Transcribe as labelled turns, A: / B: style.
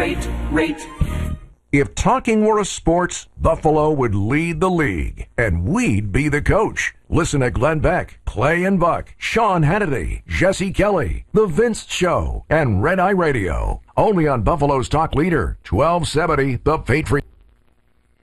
A: rate.
B: If talking were a sport, Buffalo would lead the league, and we'd be the coach. Listen to Glenn Beck, Clay and Buck, Sean Hannity, Jesse Kelly, The Vince Show, and Red Eye Radio. Only on Buffalo's Talk Leader, 1270, The Patriot.